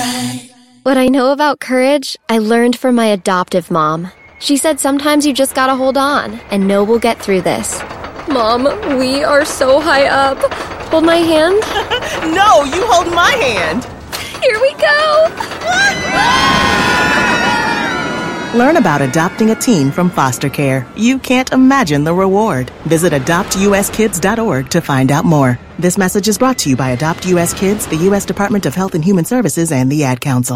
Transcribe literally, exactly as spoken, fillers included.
right. What I know about courage, I learned from my adoptive mom. She said sometimes you just gotta hold on and know we'll get through this. Mom, we are so high up. Hold my hand. No, you hold my hand. Here we go. Learn about adopting a teen from foster care. You can't imagine the reward. Visit adopt u s kids dot org to find out more. This message is brought to you by Adopt U S Kids, the U S Department of Health and Human Services, and the Ad Council.